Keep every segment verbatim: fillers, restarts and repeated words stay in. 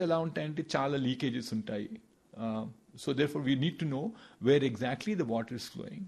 ఎలా ఉంటాయంటే చాలా లీకేజెస్ ఉంటాయి. So there four we need to know where exactly the water is flowing.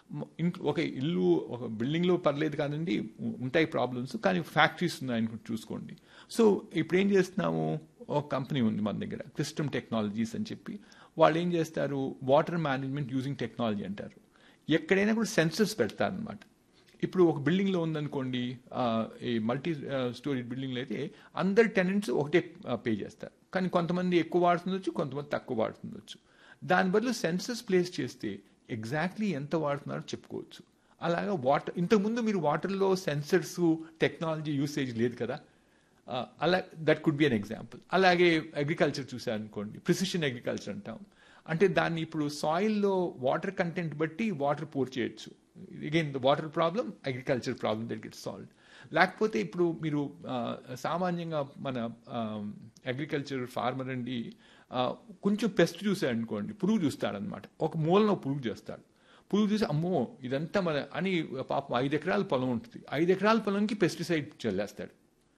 ఒక ఇల్లు ఒక బిల్డింగ్లో పర్లేదు కాదండి, ఉంటాయి ప్రాబ్లమ్స్, కానీ ఫ్యాక్టరీస్ ఉన్నాయని చూసుకోండి. సో ఇప్పుడు ఏం చేస్తున్నాము, ఒక కంపెనీ ఉంది మన దగ్గర, క్రిస్టమ్ టెక్నాలజీస్ అని చెప్పి. వాళ్ళు ఏం చేస్తారు, వాటర్ మేనేజ్మెంట్ యూజింగ్ టెక్నాలజీ అంటారు. ఎక్కడైనా కూడా సెన్సర్స్ పెడతారనమాట. ఇప్పుడు ఒక బిల్డింగ్లో ఉందనుకోండి, ఈ మల్టీ స్టోరీ బిల్డింగ్లో అయితే అందరు టెనెంట్స్ ఒకటే పే చేస్తారు, కానీ కొంతమంది ఎక్కువ వాడుతుండొచ్చు, కొంతమంది తక్కువ వాడుతుండొచ్చు. దాని బదులు సెన్సర్స్ ప్లేస్ చేస్తే ఎగ్జాక్ట్లీ ఎంత వాడుతున్నారో చెప్పుకోవచ్చు. అలాగా వాటర్, ఇంతకుముందు మీరు వాటర్లో సెన్సర్స్ టెక్నాలజీ యూసేజ్ లేదు కదా, అలా that could be an example. అలాగే అగ్రికల్చర్ చూసారనుకోండి, ప్రిసిషన్ అగ్రికల్చర్ అంటాం. అంటే దాన్ని ఇప్పుడు సాయిల్లో వాటర్ కంటెంట్ బట్టి వాటర్ పోర్ చేయొచ్చు. Again the water problem, agriculture problem that gets solved. లేకపోతే ఇప్పుడు మీరు సామాన్యంగా మన అగ్రికల్చర్ ఫార్మర్ అండి కొంచెం పెస్ట్ చూసారనుకోండి, పురుగు చూస్తాడనమాట. ఒక మూలలో పురుగు చేస్తాడు. పురుగు చూసి అమ్మో ఇదంతా మన అని పాపం ఐదు ఎకరాల పొలం ఉంటుంది, ఐదు ఎకరాల పొలంకి పెస్టిసైడ్ చల్లేస్తాడు.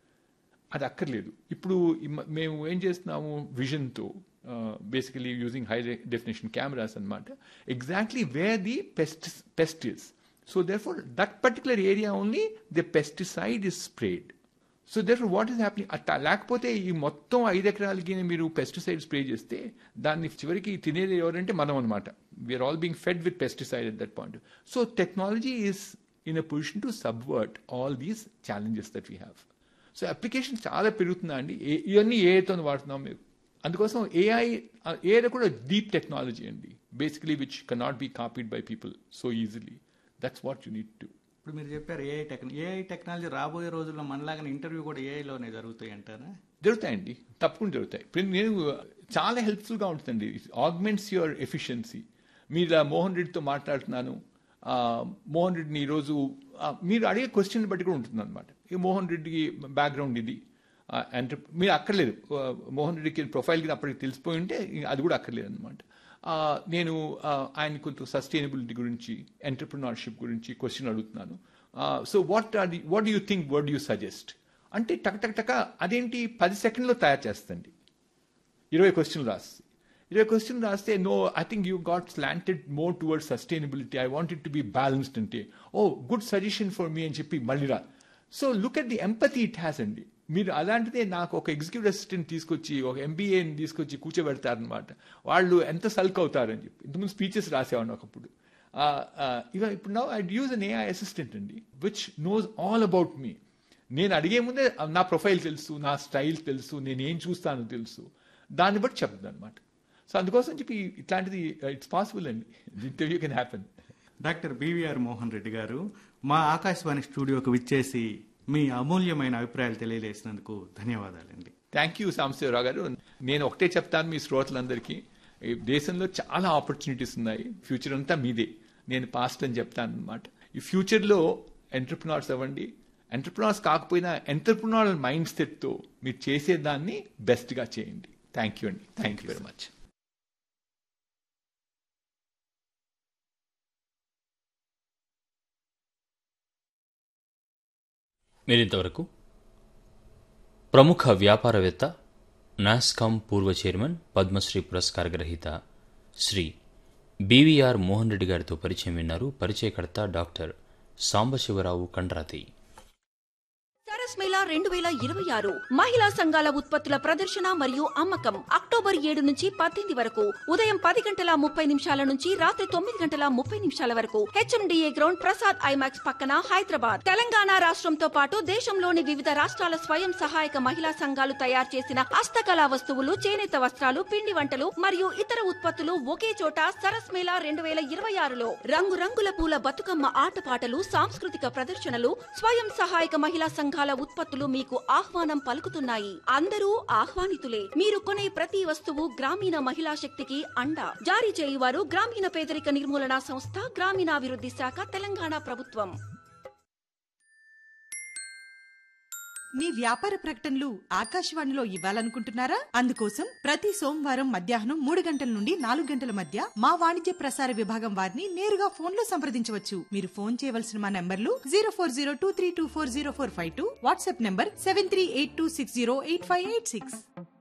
అది అక్కర్లేదు. ఇప్పుడు మేము ఏం చేస్తున్నాము, విజన్తో basically using high definition cameras అనమాట, exactly where the pest pest is. So therefore that particular area only the pesticide is spread. So therefore what is happening, అట్లా లేకపోతే ఈ మొత్తం ఐదు ఎకరాలకి మీరు పెస్టిసైడ్ స్ప్రే చేస్తే దాన్ని చివరికి తినేది ఎవరంటే మనం అనమాట. We are all being fed with pesticide at that point. So technology is in a position to subvert all these challenges that we have. So application చాలా పెరుగుతుందా అండి, ఇవన్నీ ఏఐతో వాడుతున్నాం మీరు. అందుకోసం ఏఐ ఏఐలో కూడా డీప్ టెక్నాలజీ అండి, basically which cannot be copied by people so easily. That's what you need to. ఇప్పుడు మీరు చెప్పారు ఏఐ టెక్నాలజీ, ఏఐ టెక్నాలజీ రాబోయే రోజుల్లో మనలాగా ఇంటర్వ్యూ కూడా ఏఐలోనే జరుగుతాయి అంటారా? జరుగుతాయండి, తప్పకుండా జరుగుతాయి. ఇప్పుడు నేను చాలా హెల్ప్ఫుల్గా ఉంటుందండి, ఆగ్మెంట్స్ యువర్ ఎఫిషియన్సీ. మీరు ఇలా మోహన్ రెడ్డితో మాట్లాడుతున్నాను, మోహన్ రెడ్డిని ఈరోజు మీరు అడిగే క్వశ్చన్ బట్టి కూడా ఉంటుంది అనమాట. ఈ మోహన్ రెడ్డికి బ్యాక్గ్రౌండ్ ఇది అంటే మీరు అక్కర్లేదు, మోహన్ రెడ్డికి ప్రొఫైల్కి అప్పటికి తెలిసిపోయి ఉంటే అది కూడా అక్కర్లేదు అనమాట. నేను ఆయన కొంత సస్టైనబిలిటీ గురించి, ఎంటర్ప్రినర్షిప్ గురించి క్వశ్చన్ అడుగుతున్నాను. So what are the what do you think, what do you suggest అంటే టక్ టక్ టక అదేంటి పది సెకండ్లో తయారు చేస్తండి. ఇరవై క్వశ్చన్లు రాస్తే ఇరవై క్వశ్చన్ రాస్తే no I think you got slanted more towards sustainability, I want it to be balanced అంటే ఓ గుడ్ సజెషన్ ఫర్ మీ అని చెప్పి మళ్ళీ రా. So look at the empathy it has అండి. మీరు అలాంటిదే నాకు ఒక ఎగ్జిక్యూటివ్ అసిస్టెంట్ తీసుకొచ్చి ఒక ఎంబీఏని తీసుకొచ్చి కూర్చోబెడతారనమాట. వాళ్ళు ఎంత సల్క్ అవుతారని చెప్పి ఇంతకుముందు స్పీచెస్ రాసేవాడిని ఒకప్పుడు. ఇవ ఇప్పుడు now I use an AI assistant అండి which nose all about me. నేను అడిగే ముందే నా ప్రొఫైల్ తెలుసు, నా స్టైల్ తెలుసు, నేను ఏం చూస్తానో తెలుసు, దాన్ని బట్టి చెప్తుంది అనమాట. సో అందుకోసం చెప్పి ఇట్లాంటిది ఇట్స్ పాసిబుల్ అండి, interview can happen. Doctor BVR Mohan Reddy గారు మా ఆకాశవాణి స్టూడియోకి విచ్చేసి మీ అమూల్యమైన అభిప్రాయాలు తెలియజేసినందుకు ధన్యవాదాలండి. థ్యాంక్ యూ సాంబశివరావు గారు. నేను ఒకటే చెప్తాను మీ శ్రోతలందరికీ, దేశంలో చాలా ఆపర్చునిటీస్ ఉన్నాయి, ఫ్యూచర్ అంతా మీదే. నేను పాస్ట్ అని చెప్తాను అనమాట. ఈ ఫ్యూచర్లో ఎంటర్ప్రినర్స్ అవ్వండి, ఎంటర్ప్రినర్స్ కాకపోయినా ఎంటర్ప్రినర్ మైండ్ సెట్తో మీరు చేసేదాన్ని బెస్ట్గా చేయండి. థ్యాంక్ యూ అండి, థ్యాంక్ యూ వెరీ మచ్. మీరింతవరకు ప్రముఖ వ్యాపారవేత్త, నాస్కామ్ పూర్వ చైర్మన్, పద్మశ్రీ పురస్కార గ్రహీత శ్రీ బివిఆర్ మోహన్ రెడ్డి గారితో పరిచయం విన్నారు. పరిచయకర్త డాక్టర్ సాంబశివరావు కండ్రాతి. సరస్ మేళా రెండు వేల ఇరవై ఆరు మహిళా సంఘాల ఉత్పత్తుల ప్రదర్శన మరియు అమ్మకం అక్టోబర్ ఏడు నుంచి పద్దెనిమిది వరకు ఉదయం పది గంటల ముప్పై నిమిషాల నుంచి రాత్రి తొమ్మిది గంటల ముప్పై నిమిషాల వరకు హెచ్ఎండిఏ గ్రౌండ్, ప్రసాద్ ఐమాక్స్ పక్కన, హైదరాబాద్. తెలంగాణ రాష్ట్రంతో పాటు దేశంలోని వివిధ రాష్ట్రాల స్వయం సహాయక మహిళా సంఘాలు తయారు చేసిన హస్తకళా వస్తువులు, చేనేత వస్త్రాలు, పిండి వంటలు మరియు ఇతర ఉత్పత్తులు ఒకే చోట సరస్ మేళా రెండు వేల ఇరవై ఆరులో రంగురంగుల పూల బతుకమ్మ ఆటపాటలు, సాంస్కృతిక ప్రదర్శనలు, స్వయం సహాయక మహిళా సంఘాల ఉత్పత్తులు మీకు ఆహ్వానం పలుకుతున్నాయి. అందరూ ఆహ్వానితులే. మీరు కొనే ప్రతి వస్తువు గ్రామీణ మహిళా శక్తికి అండ. జారీ చేయువారు గ్రామీణ పేదరిక నిర్మూలన సంస్థ, గ్రామీణాభివృద్ధి శాఖ, తెలంగాణ ప్రభుత్వం. మీ వ్యాపార ప్రకటనలు ఆకాశవాణిలో ఇవ్వాలనుకుంటున్నారా? అందుకోసం ప్రతి సోమవారం మధ్యాహ్నం మూడు గంటల నుండి నాలుగు గంటల మధ్య మా వాణిజ్య ప్రసార విభాగం వారిని నేరుగా ఫోన్ లో సంప్రదించవచ్చు. మీరు ఫోన్ చేయవలసిన మా నంబర్లు zero four zero two three two four zero four five two, WhatsApp number seven three eight two six zero eight five eight six.